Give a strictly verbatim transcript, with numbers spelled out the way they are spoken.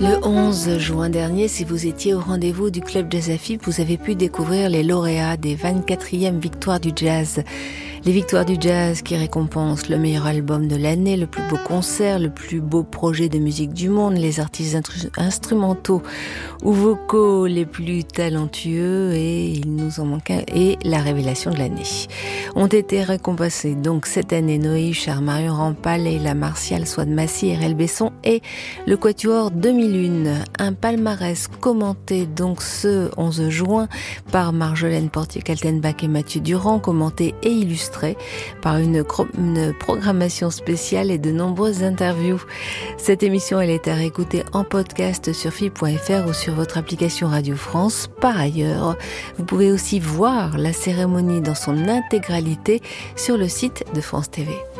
Le onze juin dernier, si vous étiez au rendez-vous du Club Jazz Afib, vous avez pu découvrir les lauréats des vingt-quatrièmes Victoires du Jazz. Les Victoires du Jazz qui récompensent le meilleur album de l'année, le plus beau concert, le plus beau projet de musique du monde, les artistes instrumentaux ou vocaux les plus talentueux, et il nous en manque un, et la révélation de l'année. Ont été récompensés donc cette année Noé Huchard, Marion Rampal, Leila Martial, Souad Massi, Erel Besson et le Quatuor deux mille un. Un palmarès commenté donc ce onze juin par Marjolaine Portier-Kaltenbach et Mathieu Durand, commenté et illustré par une, une programmation spéciale et de nombreuses interviews. Cette émission, elle est à réécouter en podcast sur fib point f r ou sur votre application Radio France. Par ailleurs, vous pouvez aussi voir la cérémonie dans son intégralité sur le site de France T V.